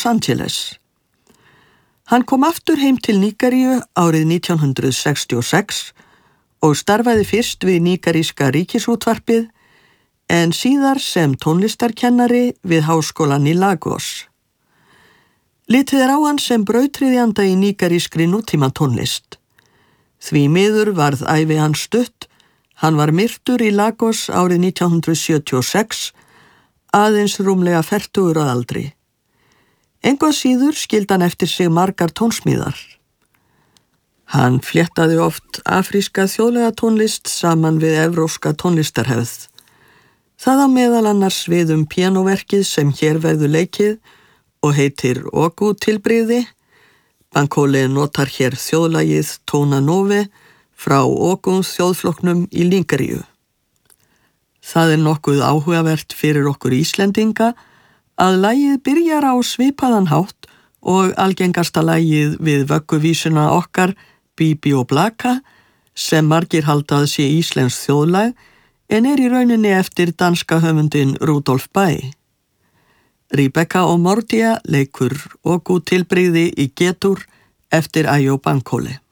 Angeles. Hann kom aftur heim til Nígeríu árið 1966 og starfaði fyrst við nígeríska ríkisútvarpið en síðar sem tónlistarkennari við háskólann í Lagos. Litið á hann sem brautryðjanda í nígerískri nútímatónlist. Því miður varð ævi hans stutt, hann var myrtur í Lagos árið 1976, aðeins rúmlega 40 að aldri. Engu að síður skildi hann eftir sig margar tónsmíðar. Hann fléttaði oft afríska þjóðlega tónlist saman við evrópska tónlistarhefð. Það á meðal annars við píanóverkið sem hér verður leikið og heitir Ogu tilbrigði. Bankole notar hér þjóðlagið Tona Nove frá Ogu þjóðflokknum í Nígeríu. Það nokkuð áhugavert fyrir okkur Íslendinga að lagið byrjar á svipaðan hátt og algengasta lagið við vögguvísuna okkar Bibi og Blaka sem margir halda að sé íslenskt þjóðlag en í rauninni eftir danska höfundinn Rudolf Bay. Rebecca og Mordia leikur Ogu tilbrigði í G-dúr eftir Ayo Bankole.